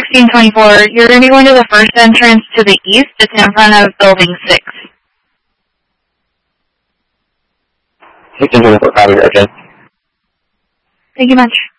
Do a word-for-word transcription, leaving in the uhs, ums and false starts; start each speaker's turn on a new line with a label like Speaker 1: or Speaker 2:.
Speaker 1: sixteen twenty-four, you're going to be going to the first entrance to the east. It's in front of building six.
Speaker 2: sixteen twenty-four, copy, Roger.
Speaker 1: Thank you much.